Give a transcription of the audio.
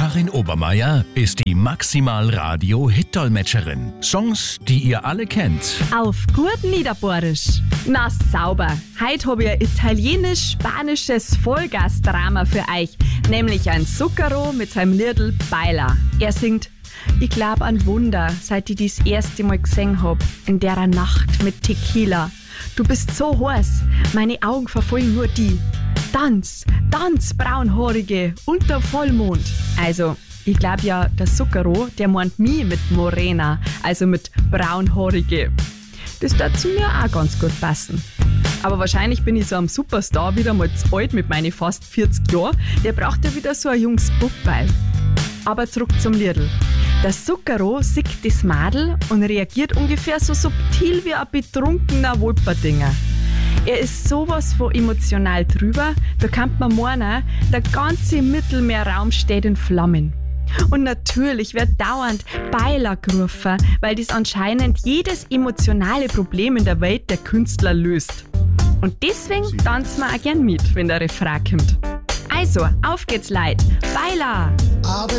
Karin Obermeier ist die Maximal-Radio-Hit-Dolmetscherin. Songs, die ihr alle kennt. Auf gut Niederbohrisch. Na sauber. Heute habe ich ein italienisch-spanisches Vollgas-Drama für euch. Nämlich ein Zucchero mit seinem Liedl Baila. Er singt: Ich glaub an Wunder, seit ich das erste Mal gesehen hab. In der Nacht mit Tequila. Du bist so heiß, meine Augen verfolgen nur die. Tanz, tanz, Braunhaarige, unter Vollmond. Also, ich glaube ja, der Zucchero, der meint mich mit Morena, also mit Braunhaarige. Das darf zu mir auch ganz gut passen. Aber wahrscheinlich bin ich so am Superstar wieder mal zu alt mit meinen fast 40 Jahren. Der braucht ja wieder so ein junges Bubbeil. Aber zurück zum Liedl. Der Zucchero sieht das Madel und reagiert ungefähr so subtil wie ein betrunkener Wolperdinger. Er ist sowas von emotional drüber, da kann man meinen, der ganze Mittelmeerraum steht in Flammen. Und natürlich wird dauernd Baila gerufen, weil das anscheinend jedes emotionale Problem in der Welt der Künstler löst. Und deswegen tanzen wir auch gern mit, wenn der Refrain kommt. Also, auf geht's, Leute! Baila!